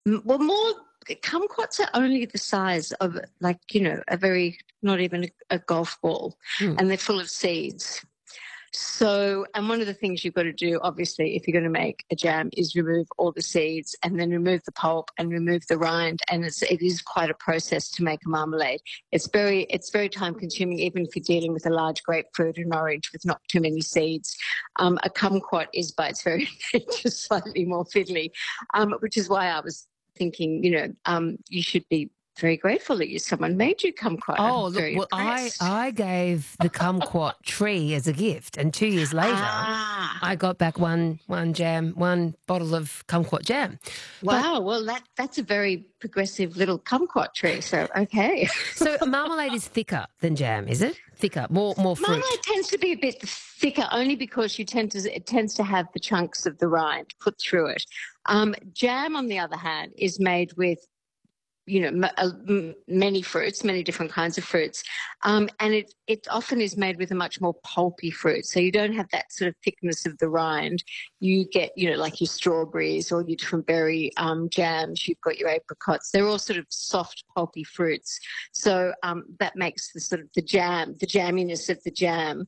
Well, more kumquats are only the size of like, a very, not even a golf ball, Hmm. and they're full of seeds. So, and one of the things you've got to do, obviously, if you're going to make a jam, is remove all the seeds and then remove the pulp and remove the rind. And it is quite a process to make a marmalade. It's very time consuming, even if you're dealing with a large grapefruit and orange with not too many seeds. A kumquat is, by its very nature, slightly more fiddly, which is why I was thinking, you should be very grateful that someone made you kumquat. Oh, I'm look, very well, I impressed. I gave the kumquat tree as a gift, and 2 years later, Ah. I got back one bottle of kumquat jam. But Wow, well that's a very progressive little kumquat tree. So okay. so marmalade is thicker than jam, is it? Thicker, more fruit. Marmalade tends to be a bit thicker only because it tends to have the chunks of the rind put through it. Jam, on the other hand, is made with many fruits, many different kinds of fruits, and it often is made with a much more pulpy fruit. So you don't have that sort of thickness of the rind. You get, like your strawberries or your different berry jams. You've got your apricots. They're all sort of soft, pulpy fruits. So that makes the sort of the jamminess of the jam.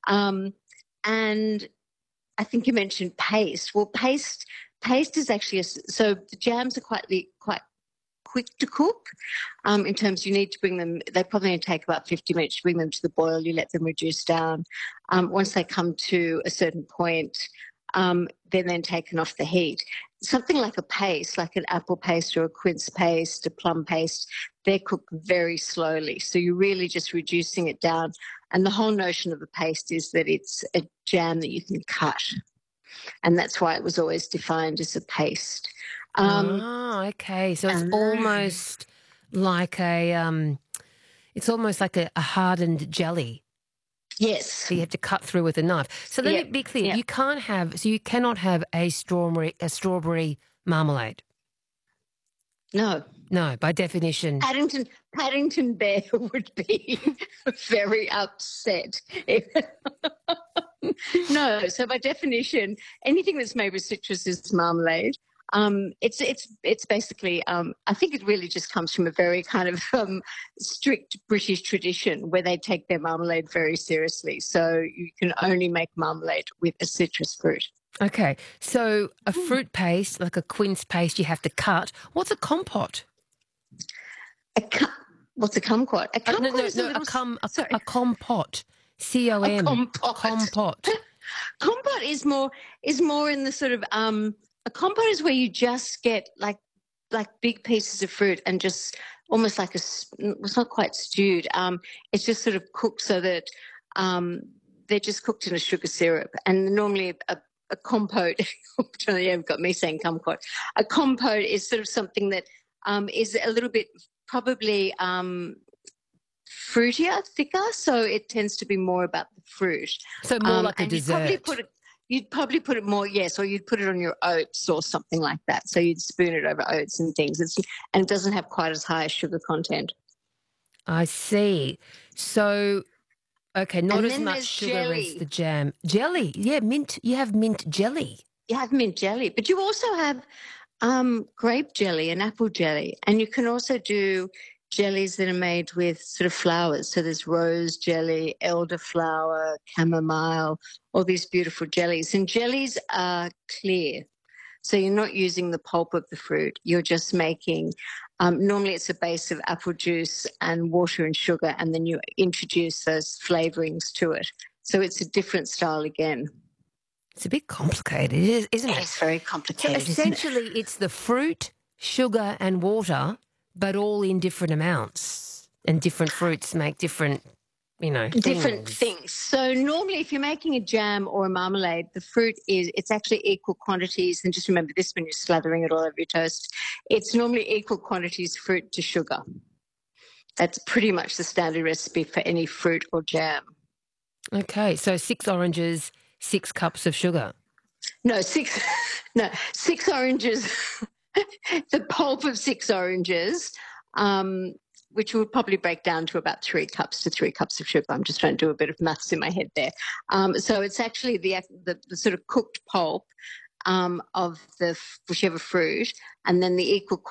And I think you mentioned paste. Well, paste is actually so the jams are quite quick to cook. In terms, you need to bring them, they probably only take about 50 minutes to bring them to the boil. You let them reduce down. Once they come to a certain point, they're then taken off the heat. Something like a paste, like an apple paste or a quince paste, a plum paste, they're cooked very slowly. So you're really just reducing it down. And the whole notion of a paste is that it's a jam that you can cut. And that's why it was always defined as a paste. Um, Ah, okay. So it's and almost like a hardened jelly yes. that you have to cut through with a knife. So let me Yeah. be clear: Yeah. you cannot have a strawberry marmalade. No. No, by definition. Paddington Bear would be very upset. No, so by definition, anything that's made with citrus is marmalade. It's basically. I think it really just comes from a very kind of strict British tradition where they take their marmalade very seriously. So you can only make marmalade with a citrus fruit. Okay, so a fruit paste, like a quince paste, you have to cut. What's a compote? A cu- what's a kumquat? A No, kumquat no, is a no, little. a Sorry, compote. a COM. compote. Compote. Compote is more in the sort of a compote is where you just get like big pieces of fruit and just almost like it's not quite stewed. It's just sort of cooked so that um, they're just cooked in a sugar syrup. And normally a compote, yeah, you've got me saying kumquat. A compote is sort of something that is a little bit probably fruitier, thicker, so it tends to be more about the fruit. So more like a And dessert. you'd probably put it more, yes, or you'd put it on your oats or something like that. So you'd spoon it over oats and things. And it doesn't have quite as high a sugar content. I see. So, okay, not And as then much there's sugar as the jelly. jam. Jelly. Yeah, mint. You have mint jelly. You have mint jelly, but you also have grape jelly and apple jelly. And you can also do jellies that are made with sort of flowers. So there's rose jelly, elderflower, chamomile, all these beautiful jellies. And jellies are clear. So you're not using the pulp of the fruit. You're just making, normally it's a base of apple juice and water and sugar, and then you introduce those flavorings to it. So it's a different style again. It's a bit complicated, isn't It it? is very So complicated, isn't it? essentially, it's the fruit, sugar, and water, but all in different amounts. And different fruits make different, Different things. things. So normally if you're making a jam or a marmalade, it's actually equal quantities. And just remember this when you're slathering it all over your toast. It's normally equal quantities fruit to sugar. That's pretty much the standard recipe for any fruit or jam. Okay, so 6 oranges, 6 cups of sugar. No, six, no, 6 oranges, the pulp of 6 oranges, um, which will probably break down to about 3 cups to 3 cups of sugar. I'm just trying to do a bit of maths in my head there. So it's actually the sort of cooked pulp of whichever fruit, and then the equal